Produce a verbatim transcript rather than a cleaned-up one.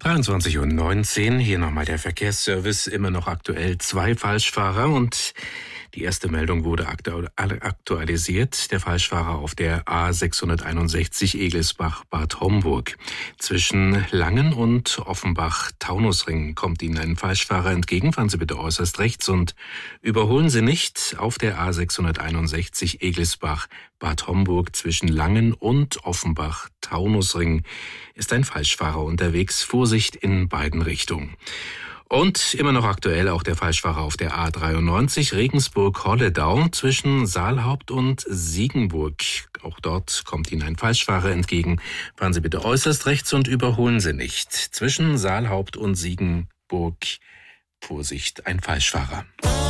dreiundzwanzig Uhr neunzehn, hier nochmal der Verkehrsservice, immer noch aktuell zwei Falschfahrer und die erste Meldung wurde aktualisiert. Der Falschfahrer auf der A sechshunderteinundsechzig Egelsbach-Bad Homburg. Zwischen Langen und Offenbach-Taunusring kommt Ihnen ein Falschfahrer entgegen. Fahren Sie bitte äußerst rechts und überholen Sie nicht. Auf der A sechshunderteinundsechzig Egelsbach-Bad Homburg zwischen Langen und Offenbach-Taunusring ist ein Falschfahrer unterwegs. Vorsicht in beiden Richtungen. Und immer noch aktuell auch der Falschfahrer auf der A dreiundneunzig Regensburg-Holledau zwischen Saalhaupt und Siegenburg. Auch dort kommt Ihnen ein Falschfahrer entgegen. Fahren Sie bitte äußerst rechts und überholen Sie nicht. Zwischen Saalhaupt und Siegenburg, Vorsicht, ein Falschfahrer.